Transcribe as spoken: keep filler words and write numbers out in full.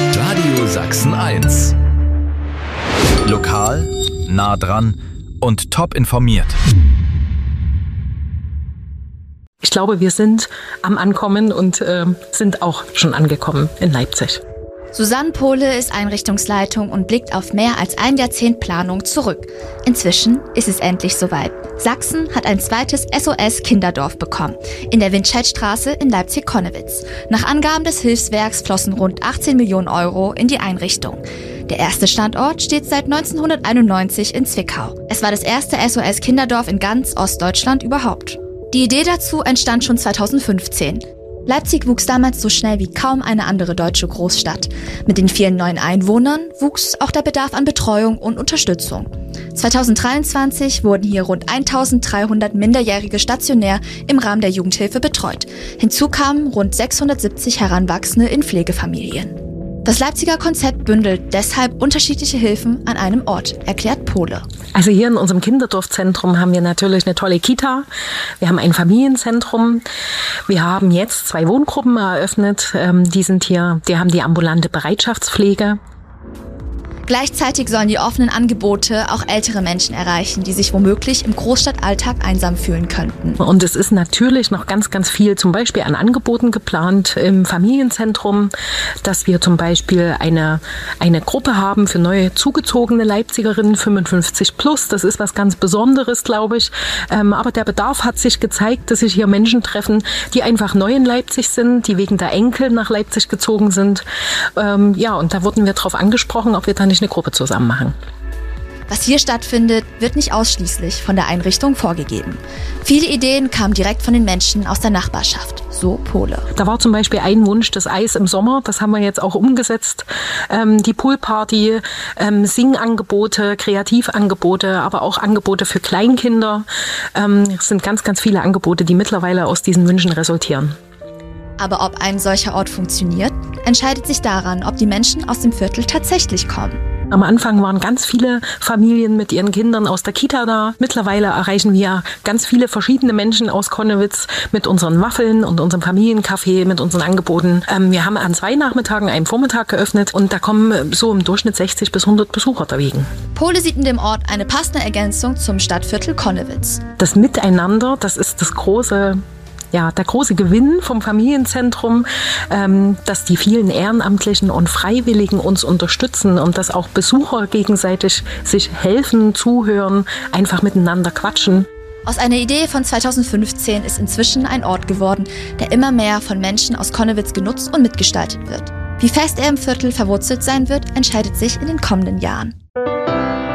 Radio Sachsen eins. Lokal, nah dran und top informiert. Ich glaube, wir sind am Ankommen und äh, sind auch schon angekommen in Leipzig. Susanne Pohle ist Einrichtungsleitung und blickt auf mehr als ein Jahrzehnt Planung zurück. Inzwischen ist es endlich soweit. Sachsen hat ein zweites S O S-Kinderdorf bekommen, in der Windscheidstraße in Leipzig-Konnewitz. Nach Angaben des Hilfswerks flossen rund achtzehn Millionen Euro in die Einrichtung. Der erste Standort steht seit neunzehnhunderteinundneunzig in Zwickau. Es war das erste S O S-Kinderdorf in ganz Ostdeutschland überhaupt. Die Idee dazu entstand schon zweitausendfünfzehn. Leipzig wuchs damals so schnell wie kaum eine andere deutsche Großstadt. Mit den vielen neuen Einwohnern wuchs auch der Bedarf an Betreuung und Unterstützung. zweitausenddreiundzwanzig wurden hier rund eintausenddreihundert Minderjährige stationär im Rahmen der Jugendhilfe betreut. Hinzu kamen rund sechshundertsiebzig Heranwachsende in Pflegefamilien. Das Leipziger Konzept bündelt deshalb unterschiedliche Hilfen an einem Ort, erklärt Pohle. Also hier in unserem Kinderdorfzentrum haben wir natürlich eine tolle Kita. Wir haben ein Familienzentrum. Wir haben jetzt zwei Wohngruppen eröffnet. Die sind hier, die haben die ambulante Bereitschaftspflege. Gleichzeitig sollen die offenen Angebote auch ältere Menschen erreichen, die sich womöglich im Großstadtalltag einsam fühlen könnten. Und es ist natürlich noch ganz, ganz viel zum Beispiel an Angeboten geplant im Familienzentrum, dass wir zum Beispiel eine, eine Gruppe haben für neue zugezogene Leipzigerinnen, fünfundfünfzig plus. Das ist was ganz Besonderes, glaube ich. Aber der Bedarf hat sich gezeigt, dass sich hier Menschen treffen, die einfach neu in Leipzig sind, die wegen der Enkel nach Leipzig gezogen sind. Ja, und da wurden wir darauf angesprochen, ob wir da nicht eine Gruppe zusammen machen. Was hier stattfindet, wird nicht ausschließlich von der Einrichtung vorgegeben. Viele Ideen kamen direkt von den Menschen aus der Nachbarschaft, so Pohle. Da war zum Beispiel ein Wunsch, das Eis im Sommer, das haben wir jetzt auch umgesetzt. Ähm, die Poolparty, ähm, Singangebote, Kreativangebote, aber auch Angebote für Kleinkinder. Ähm, es sind ganz, ganz viele Angebote, die mittlerweile aus diesen Wünschen resultieren. Aber ob ein solcher Ort funktioniert, entscheidet sich daran, ob die Menschen aus dem Viertel tatsächlich kommen. Am Anfang waren ganz viele Familien mit ihren Kindern aus der Kita da. Mittlerweile erreichen wir ganz viele verschiedene Menschen aus Konnewitz mit unseren Waffeln und unserem Familiencafé, mit unseren Angeboten. Wir haben an zwei Nachmittagen einen Vormittag geöffnet und da kommen so im Durchschnitt sechzig bis hundert Besucher dagegen. Pohle sieht in dem Ort eine passende Ergänzung zum Stadtviertel Konnewitz. Das Miteinander, das ist das große Ja, der große Gewinn vom Familienzentrum, ähm, dass die vielen Ehrenamtlichen und Freiwilligen uns unterstützen und dass auch Besucher gegenseitig sich helfen, zuhören, einfach miteinander quatschen. Aus einer Idee von zweitausendfünfzehn ist inzwischen ein Ort geworden, der immer mehr von Menschen aus Konnewitz genutzt und mitgestaltet wird. Wie fest er im Viertel verwurzelt sein wird, entscheidet sich in den kommenden Jahren.